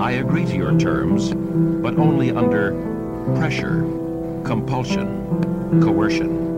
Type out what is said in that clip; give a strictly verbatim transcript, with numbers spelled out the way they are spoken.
I agree to your terms, but only under pressure, compulsion, coercion.